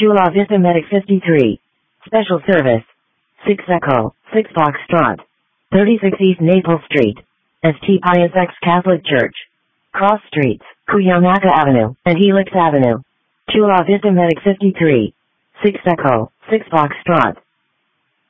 Chula Vista Medic 53. Special Service. 6 Echo, 6 Foxtrot. 36 East Naples Street. St. Pius X Catholic Church. Cross Streets, Cuyamaca Avenue, and Helix Avenue. Chula Vista Medic 53. 6 Echo, 6 Foxtrot.